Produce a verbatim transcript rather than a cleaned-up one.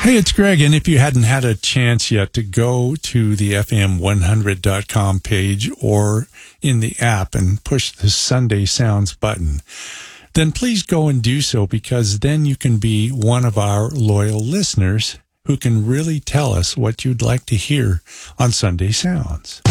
Hey, it's Greg, and if you hadn't had a chance yet to go to the F M one hundred dot com page or in the app and push the Sunday Sounds button, then please go and do so, because then you can be one of our loyal listeners who can really tell us what you'd like to hear on Sunday Sounds.